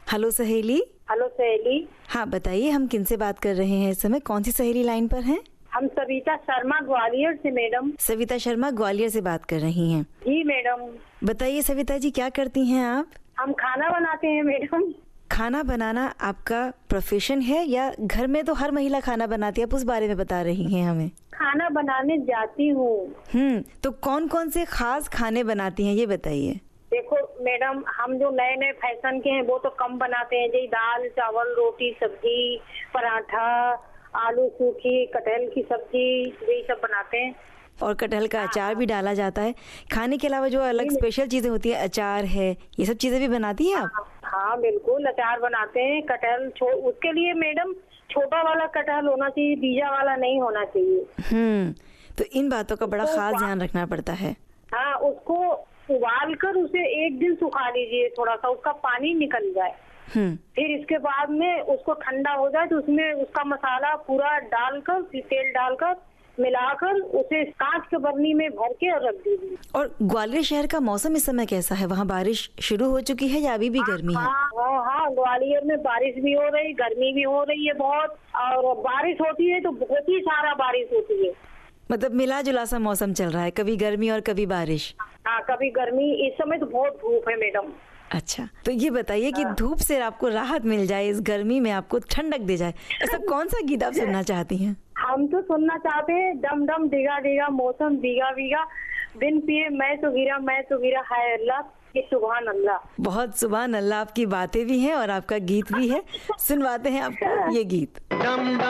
Hello सहेली। Hello सहेली। हाँ बताइए, हम किनसे बात कर रहे हैं इस समय? कौन सी सहेली लाइन पर हैं? हम सविता शर्मा ग्वालियर से मैडम। सविता शर्मा ग्वालियर से बात कर रही हैं? जी मैडम। बताइए सविता जी, क्या करती हैं आप? हम खाना बनाते हैं मैडम। खाना बनाना आपका प्रोफेशन है या घर में तो हर महिला खाना बनाती है, आप उस बारे में बता रही हैं हमें? खाना बनाने जाती हूँ। तो कौन कौन से खास खाने बनाती हैं ये बताइए। देखो मैडम, हम जो नए नए फैशन के हैं वो तो कम बनाते हैं, जैसे दाल चावल रोटी सब्जी पराठा आलू सूखी कटहल की सब्जी यही सब बनाते हैं। और कटहल का अचार भी डाला जाता है। खाने के अलावा जो अलग स्पेशल चीजें होती है, अचार है, ये सब चीजें भी बनाती हैं आप? हाँ बिल्कुल, अचार बनाते हैं। कटहल उसके लिए मैडम छोटा वाला कटहल होना चाहिए, बीजा वाला नहीं होना चाहिए। तो इन बातों का बड़ा खास ध्यान रखना पड़ता है। हाँ, उसको उबाल कर उसे एक दिन सुखा लीजिए, थोड़ा सा उसका पानी निकल जाए। फिर इसके बाद में उसको ठंडा हो जाए तो उसमें उसका मसाला पूरा डालकर तेल डालकर मिलाकर उसे कांच के बरनी में भर के रख दीजिए। और ग्वालियर शहर का मौसम इस समय कैसा है? वहाँ बारिश शुरू हो चुकी है या अभी भी गर्मी है? हाँ, ग्वालियर में बारिश भी हो रही, गर्मी भी हो रही है बहुत। और बारिश होती है तो बहुत ही सारा बारिश होती है। मतलब मिला जुला सा मौसम चल रहा है, कभी गर्मी और कभी बारिश। हाँ, कभी गर्मी। इस समय तो बहुत धूप है मैडम। अच्छा, तो ये बताइए कि धूप से आपको राहत मिल जाए, इस गर्मी में आपको ठंडक दे जाए, ऐसा कौन सा गीत आप सुनना चाहती हैं? हम तो सुनना चाहते हैं डम डम डिगा डिगा मौसम भीगा भीगा बिन पिए मैं तो गिरा हाय अल्लाह की सुभान अल्लाह। बहुत सुभान अल्लाह, आपकी बातें भी हैं और आपका गीत भी है। सुनवाते हैं आपको ये गीत।